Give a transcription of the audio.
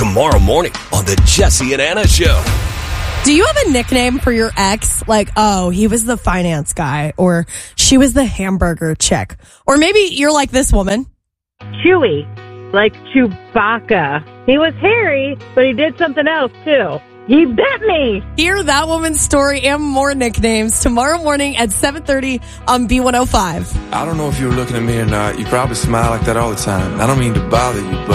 tomorrow morning on the Jesse and Anna Show. Do you have a nickname for your ex? Like, oh, he was the finance guy, or she was the hamburger chick. Or maybe you're like this woman. Chewy, like Chewbacca. He was hairy, but he did something else too. He bit me. Hear that woman's story and more nicknames tomorrow morning at 7:30 on B105. I don't know if you were looking at me or not. You probably smile like that all the time. I don't mean to bother you, but